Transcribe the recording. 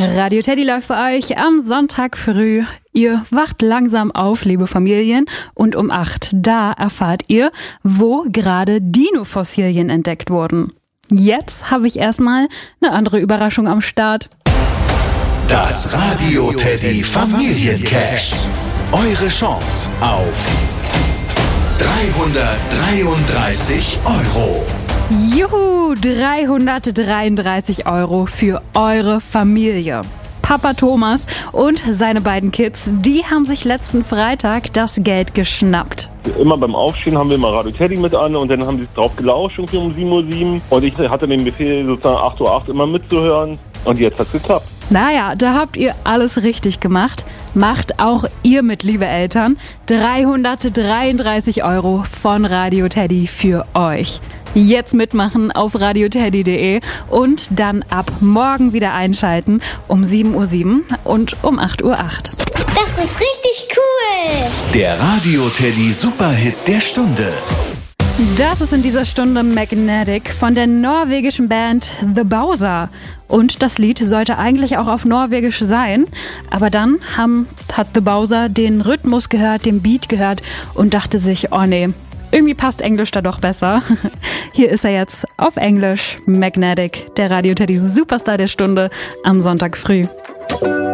Radio Teddy läuft für euch am Sonntag früh. Ihr wacht langsam auf, liebe Familien, und um 8, da erfahrt ihr, wo gerade Dino-Fossilien entdeckt wurden. Jetzt habe ich erstmal eine andere Überraschung am Start. Das Radio Teddy Familiencash. Eure Chance auf 333 Euro. Juhu, 333 Euro für eure Familie. Papa Thomas und seine beiden Kids, die haben sich letzten Freitag das Geld geschnappt. Immer beim Aufstehen haben wir mal Radio Teddy mit an und dann haben sie drauf gelauscht, irgendwie um 7:07 Uhr. Und ich hatte den Befehl, sozusagen 8:08 Uhr immer mitzuhören. Und jetzt hat's geklappt. Naja, da habt ihr alles richtig gemacht. Macht auch ihr mit, liebe Eltern. 333 Euro von Radio Teddy für euch. Jetzt mitmachen auf radioteddy.de und dann ab morgen wieder einschalten um 7:07 Uhr und um 8:08 Uhr. Das ist richtig cool! Der Radio Teddy Superhit der Stunde. Das ist in dieser Stunde Magnetic von der norwegischen Band The Bowser. Und das Lied sollte eigentlich auch auf Norwegisch sein. Aber dann hat The Bowser den Rhythmus gehört, den Beat gehört und dachte sich, oh nee, irgendwie passt Englisch da doch besser. Hier ist er jetzt auf Englisch, Magnetic, der Radio Teddy Superstar der Stunde am Sonntag früh.